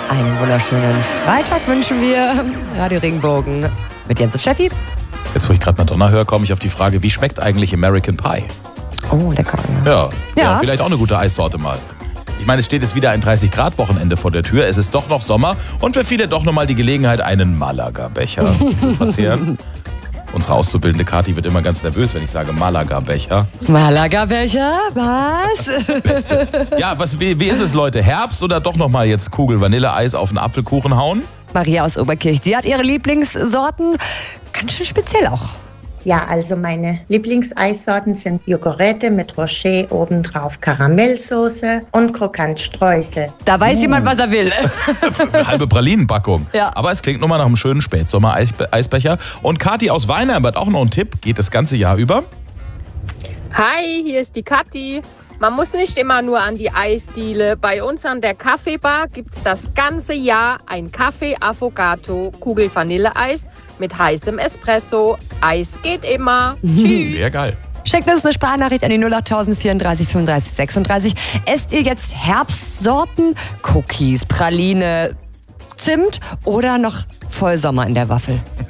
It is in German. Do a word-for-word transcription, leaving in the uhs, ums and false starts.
Einen wunderschönen Freitag wünschen wir. Radio Regenbogen mit Jens und Steffi. Jetzt, wo ich gerade Madonna höre, komme ich auf die Frage, wie schmeckt eigentlich American Pie? Oh, lecker. Ja, ja. Ja. ja vielleicht auch eine gute Eissorte mal. Ich meine, es steht jetzt wieder ein dreißig Grad Wochenende vor der Tür. Es ist doch noch Sommer und für viele doch nochmal die Gelegenheit, einen Malaga-Becher zu verzehren. Unsere auszubildende Kathi wird immer ganz nervös, wenn ich sage Malaga-Becher. Malaga-Becher? Was? Beste. Ja, was, wie, wie ist es, Leute? Herbst oder doch nochmal jetzt Kugel Vanilleeis auf einen Apfelkuchen hauen? Maria aus Oberkirch, die hat ihre Lieblingssorten. Ganz schön speziell auch. Ja, also meine Lieblingseissorten sind Yogurette mit Rocher, obendrauf Karamellsoße und Krokantstreusel. Da weiß jemand, was er will. Für halbe Pralinenpackung. Ja. Aber es klingt nochmal nach einem schönen Spätsommer-Eisbecher. Und Kathi aus Weinheim hat auch noch einen Tipp. Geht das ganze Jahr über? Hi, hier ist die Kathi. Man muss nicht immer nur an die Eisdiele. Bei uns an der Kaffeebar gibt es das ganze Jahr ein Kaffee Affogato Kugel Vanilleeis mit heißem Espresso. Eis geht immer. Tschüss. Sehr geil. Schickt uns eine Sprachnachricht an die null acht vierunddreißig fünfunddreißig sechsunddreißig. Esst ihr jetzt Herbstsorten, Cookies, Praline, Zimt oder noch Vollsommer in der Waffel?